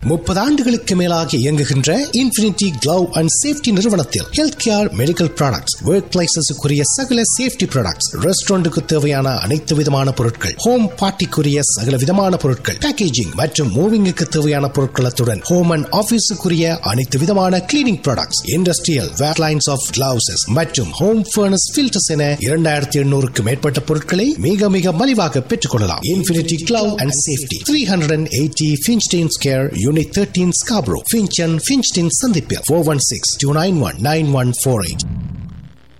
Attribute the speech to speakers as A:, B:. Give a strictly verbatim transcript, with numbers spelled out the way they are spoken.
A: முப்பது ஆண்டுகளுக்கு மேலாக இயங்குகின்ற இன்ஃபினிட்டி கிளவ் அண்ட் சேஃப்டி நிறுவனத்தில் health care, medical products, work பிளேசஸுக்குரிய சகல சேஃப்டி ப்ராடக்ட்ஸ், ரெஸ்டாரண்ட்டுக்கு தேவையான அனைத்து விதமான பொருட்கள், ஹோம் பார்ட்டிக்குரிய சகல விதமான பொருட்கள், பேக்கேஜிங் மற்றும் மூவிங்குக்கு தேவையான பொருட்களத்துடன் ஹோம் அண்ட் ஆபீஸுக்குரிய அனைத்து விதமான cleaning products, industrial where lines of gloves மற்றும் ஹோம் ஃபர்னஸ் ஃபில்டர்ஸ் என இரண்டாயிரத்தி எண்ணூறுக்கு மேற்பட்ட பொருட்களை மிக மிக மலிவாக பெற்றுக் கொள்ளலாம். Infinity glove and safety, three eighty Finchdene Square, Unit thirteen, Scarborough, Finch and Finchdene சந்திப்பில் four one six, two nine one, nine one four eight.